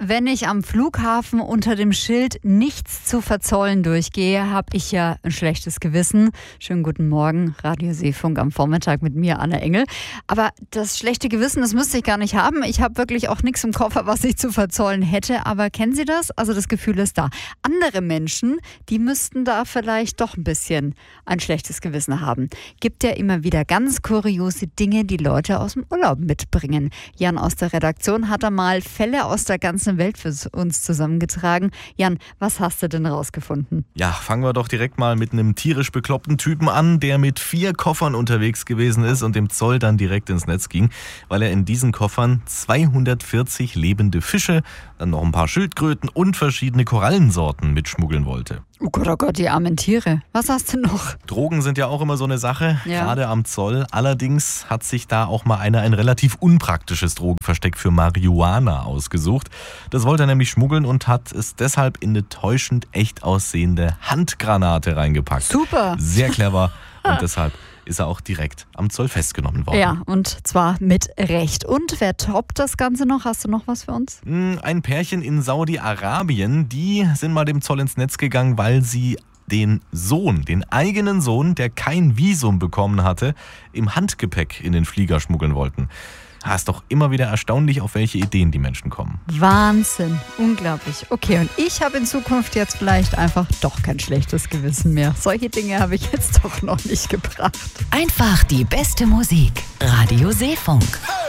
wenn ich am Flughafen unter dem Schild nichts zu verzollen durchgehe, habe ich ja ein schlechtes Gewissen. Schönen guten Morgen, Radio Seefunk am Vormittag mit mir, Anna Engel. Aber das schlechte Gewissen, das müsste ich gar nicht haben. Ich habe wirklich auch nichts im Koffer, was ich zu verzollen hätte. Aber kennen Sie das? Also das Gefühl ist da. Andere Menschen, die müssten da vielleicht doch ein bisschen ein schlechtes Gewissen haben. Gibt ja immer wieder ganz kuriose Dinge, die Leute aus dem Urlaub mitbringen. Jan aus der Redaktion hat da mal Fälle aus der ganzen Welt für uns zusammengetragen. Jan, was hast du denn rausgefunden? Ja, fangen wir doch direkt mal mit einem tierisch bekloppten Typen an, der mit 4 Koffern unterwegs gewesen ist und dem Zoll dann direkt ins Netz ging, weil er in diesen Koffern 240 lebende Fische, dann noch ein paar Schildkröten und verschiedene Korallensorten mitschmuggeln wollte. Oh Gott, die armen Tiere. Was hast du noch? Drogen sind ja auch immer so eine Sache, Ja. gerade am Zoll. Allerdings hat sich da auch mal einer ein relativ unpraktisches Drogenversteck für Marihuana ausgesucht. Das wollte er nämlich schmuggeln und hat es deshalb in eine täuschend echt aussehende Handgranate reingepackt. Super. Sehr clever und deshalb ist er auch direkt am Zoll festgenommen worden. Ja, und zwar mit Recht. Und wer toppt das Ganze noch? Hast du noch was für uns? Ein Pärchen in Saudi-Arabien, die sind mal dem Zoll ins Netz gegangen, weil sie den eigenen Sohn, der kein Visum bekommen hatte, im Handgepäck in den Flieger schmuggeln wollten. Ist doch immer wieder erstaunlich, auf welche Ideen die Menschen kommen. Wahnsinn, unglaublich. Okay, und ich habe in Zukunft jetzt vielleicht einfach doch kein schlechtes Gewissen mehr. Solche Dinge habe ich jetzt doch noch nicht gebracht. Einfach die beste Musik. Radio Seefunk.